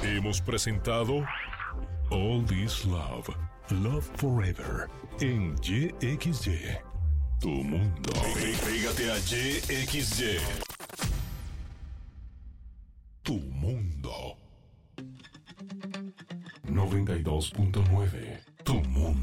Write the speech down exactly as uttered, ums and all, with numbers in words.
Hemos presentado All This Love, Love Forever, en Y X Y, tu mundo. Pégate a Y X Y, tu mundo. noventa y dos punto nueve, tu mundo.